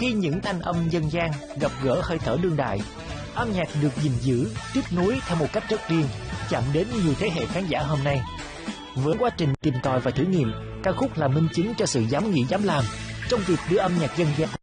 Khi những thanh âm dân gian gặp gỡ hơi thở đương đại, âm nhạc được gìn giữ, tiếp nối theo một cách rất riêng, chạm đến nhiều thế hệ khán giả hôm nay. Với quá trình tìm tòi và thử nghiệm, ca khúc là minh chứng cho sự dám nghĩ dám làm trong việc đưa âm nhạc dân gian